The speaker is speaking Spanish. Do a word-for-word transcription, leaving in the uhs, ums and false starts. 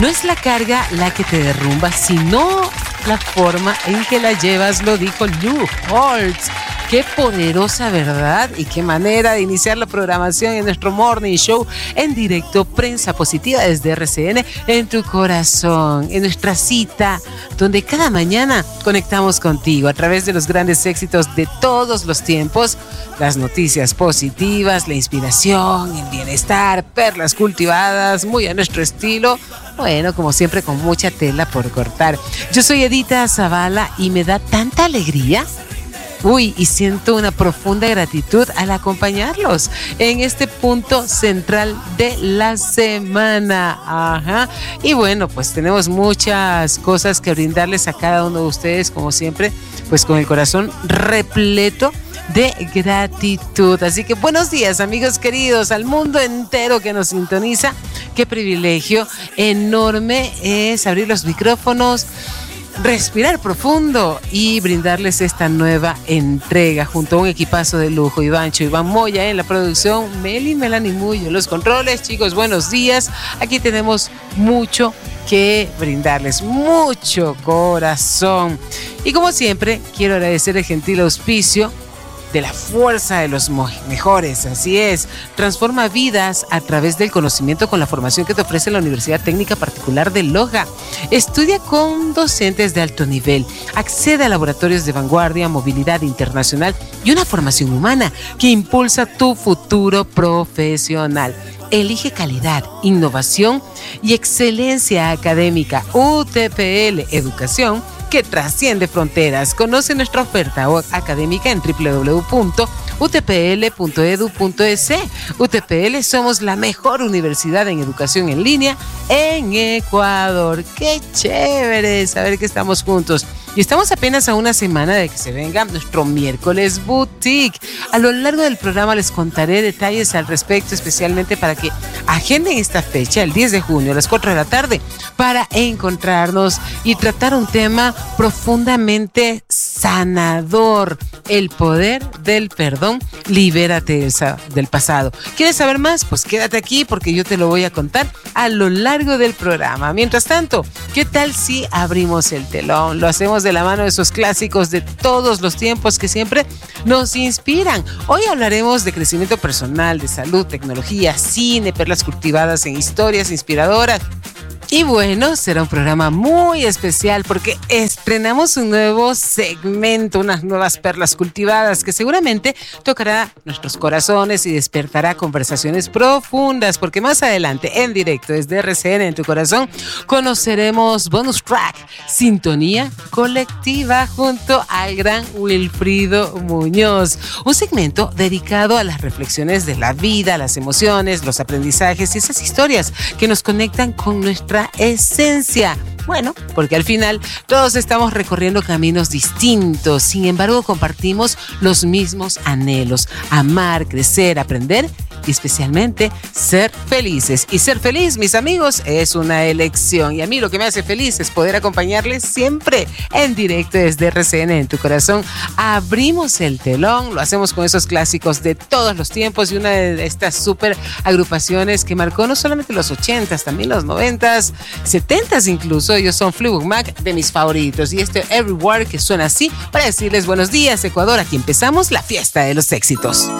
No es la carga la que te derrumba, sino la forma en que la llevas, lo dijo Lou Holtz. Qué poderosa verdad y qué manera de iniciar la programación en nuestro Morning Show en directo, Prensa Positiva desde R C N en tu corazón, en nuestra cita donde cada mañana conectamos contigo a través de los grandes éxitos de todos los tiempos, las noticias positivas, la inspiración, el bienestar, perlas cultivadas, muy a nuestro estilo. Bueno, como siempre, con mucha tela por cortar. Yo soy Edita Zavala y me da tanta alegría. Uy, y siento una profunda gratitud al acompañarlos en este punto central de la semana. Ajá. Y bueno, pues tenemos muchas cosas que brindarles a cada uno de ustedes, como siempre, pues con el corazón repleto de gratitud. Así que buenos días, amigos queridos, al mundo entero que nos sintoniza. Qué privilegio enorme es abrir los micrófonos, respirar profundo y brindarles esta nueva entrega junto a un equipazo de lujo. Ivancho, Iván Moya en la producción, Meli Melanie Muyo en los controles. Chicos, buenos días. Aquí tenemos mucho que brindarles, mucho corazón. Y como siempre, quiero agradecer el gentil auspicio de la fuerza de los mejores. Así es, transforma vidas a través del conocimiento con la formación que te ofrece la Universidad Técnica Particular de Loja. Estudia con docentes de alto nivel, accede a laboratorios de vanguardia, movilidad internacional y una formación humana que impulsa tu futuro profesional. Elige calidad, innovación y excelencia académica. U T P L Educación que trasciende fronteras. Conoce nuestra oferta académica en doble u doble u doble u punto u t p l punto e d u punto e s. U T P L somos la mejor universidad en educación en línea en Ecuador. ¡Qué chévere saber que estamos juntos! Y estamos apenas a una semana de que se venga nuestro miércoles boutique. A lo largo del programa les contaré detalles al respecto, especialmente para que agenden esta fecha, el diez de junio a las cuatro de la tarde, para encontrarnos y tratar un tema profundamente sanador: el poder del perdón. Libérate del, del pasado. ¿Quieres saber más? Pues quédate aquí porque yo te lo voy a contar a lo largo del programa. Mientras tanto, ¿qué tal si abrimos el telón? Lo hacemos de la mano de esos clásicos de todos los tiempos que siempre nos inspiran. Hoy hablaremos de crecimiento personal, de salud, tecnología, cine, perlas cultivadas en historias inspiradoras. Y bueno, será un programa muy especial porque estrenamos un nuevo segmento, unas nuevas perlas cultivadas que seguramente tocará nuestros corazones y despertará conversaciones profundas, porque más adelante, en directo desde R C N en tu corazón, conoceremos bonus track, Sintonía Colectiva, junto al gran Wilfrido Muñoz. Un segmento dedicado a las reflexiones de la vida, las emociones, los aprendizajes y esas historias que nos conectan con nuestra esencia. Bueno, porque al final todos estamos recorriendo caminos distintos, sin embargo compartimos los mismos anhelos: amar, crecer, aprender y especialmente ser felices. Y ser feliz, mis amigos, es una elección. Y a mí lo que me hace feliz es poder acompañarles siempre en directo desde R C N en tu corazón. Abrimos el telón, lo hacemos con esos clásicos de todos los tiempos y una de estas super agrupaciones que marcó no solamente los ochentas, también los noventas, setentas incluso. Ellos son Fleetwood Mac, de mis favoritos. Y este Everywhere que suena así para decirles buenos días, Ecuador. Aquí empezamos la fiesta de los éxitos.